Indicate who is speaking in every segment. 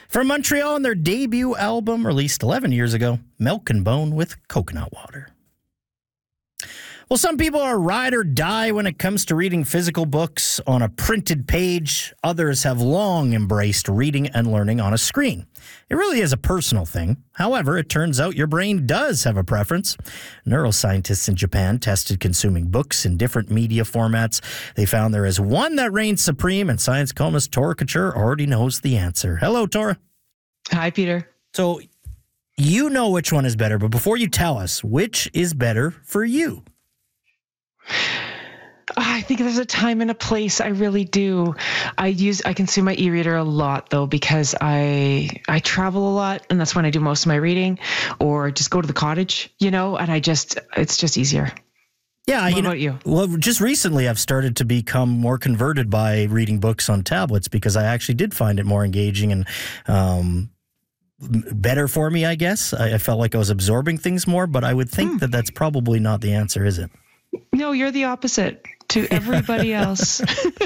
Speaker 1: From Montreal and their debut album released 11 years ago, Milk and Bone with Coconut Water. Well, some people are ride or die when it comes to reading physical books on a printed page. Others have long embraced reading and learning on a screen. It really is a personal thing. However, it turns out your brain does have a preference. Neuroscientists in Japan tested consuming books in different media formats. They found there is one that reigns supreme, and science columnist Tora Couture already knows the answer. Hello, Tora.
Speaker 2: Hi, Peter.
Speaker 1: So you know which one is better, but before you tell us, which is better for you?
Speaker 2: I think there's a time and a place. I really do. I consume my e-reader a lot though, because I travel a lot, and that's when I do most of my reading, or just go to the cottage, and it's just easier.
Speaker 1: Yeah.
Speaker 2: What about you?
Speaker 1: Well, just recently I've started to become more converted by reading books on tablets because I actually did find it more engaging and, better for me, I guess. I felt like I was absorbing things more, but I would think that that's probably not the answer, is it?
Speaker 2: No, you're the opposite to everybody else.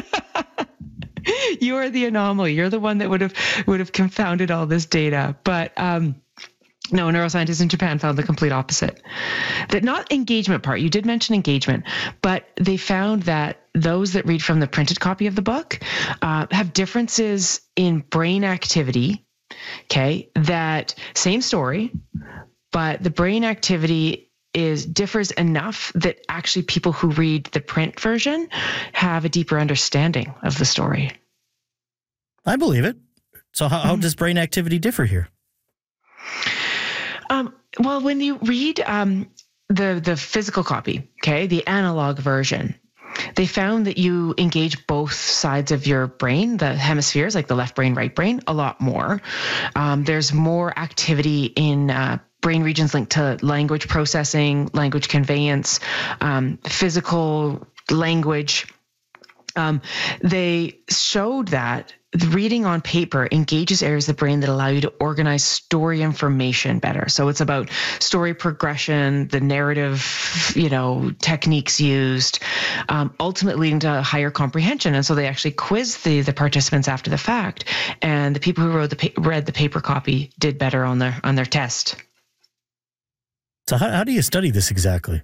Speaker 2: You are the anomaly. You're the one that would have confounded all this data. But no, neuroscientists in Japan found the complete opposite. That not engagement part. You did mention engagement, but they found that those that read from the printed copy of the book have differences in brain activity. Okay, that same story, but the brain activity differs enough that actually people who read the print version have a deeper understanding of the story.
Speaker 1: I believe it. So how does brain activity differ here?
Speaker 2: Well, when you read the physical copy, okay, the analog version, they found that you engage both sides of your brain, the hemispheres, like the left brain, right brain, a lot more. There's more activity in brain regions linked to language processing, language conveyance, physical language. They showed that the reading on paper engages areas of the brain that allow you to organize story information better. So it's about story progression, the narrative, techniques used, ultimately leading to higher comprehension. And so they actually quizzed the participants after the fact, and the people who read the paper copy did better on their test.
Speaker 1: So how do you study this exactly?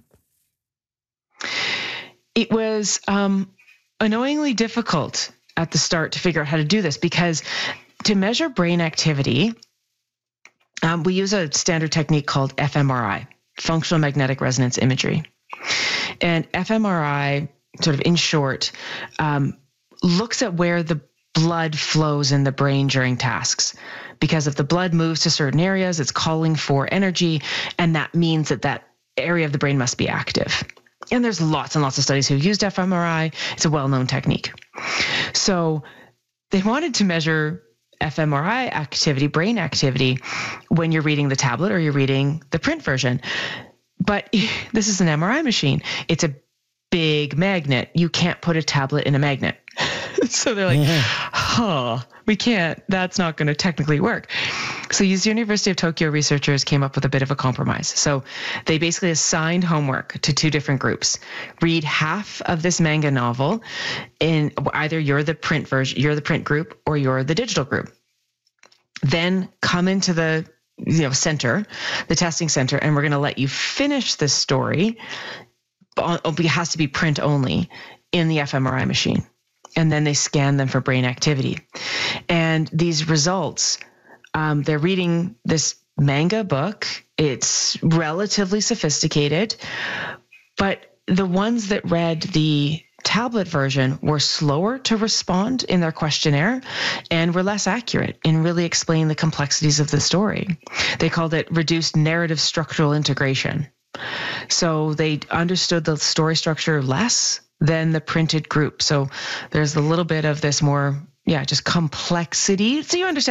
Speaker 2: It was annoyingly difficult at the start to figure out how to do this, because to measure brain activity, we use a standard technique called fMRI, functional magnetic resonance imagery. And fMRI, sort of in short, looks at where the blood flows in the brain during tasks. Because if the blood moves to certain areas, it's calling for energy, and that means that area of the brain must be active. And there's lots and lots of studies who've used fMRI. It's a well-known technique. So they wanted to measure fMRI activity, brain activity, when you're reading the tablet or you're reading the print version. But this is an MRI machine. It's a big magnet. You can't put a tablet in a magnet. So they're like, we can't. That's not going to technically work. So these University of Tokyo researchers came up with a bit of a compromise. So they basically assigned homework to two different groups. Read half of this manga novel in either you're the print version, you're the print group, or you're the digital group. Then come into the center, the testing center, and we're going to let you finish this story. It has to be print only in the fMRI machine. And then they scan them for brain activity. And these results, they're reading this manga book. It's relatively sophisticated, but the ones that read the tablet version were slower to respond in their questionnaire and were less accurate in really explaining the complexities of the story. They called it reduced narrative structural integration. So they understood the story structure less than the printed group. So there's a little bit of this more, just complexity. So you understand